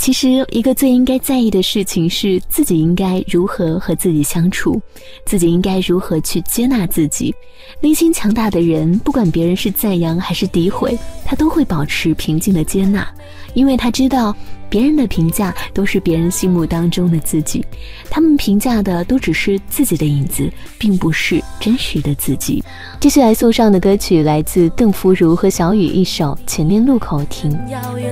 其实一个最应该在意的事情是自己应该如何和自己相处，自己应该如何去接纳自己。内心强大的人，不管别人是赞扬还是诋毁，他都会保持平静的接纳，因为他知道别人的评价都是别人心目当中的自己，他们评价的都只是自己的影子，并不是真实的自己。继续来送上的歌曲来自邓福如和小雨一首《前面路口停》。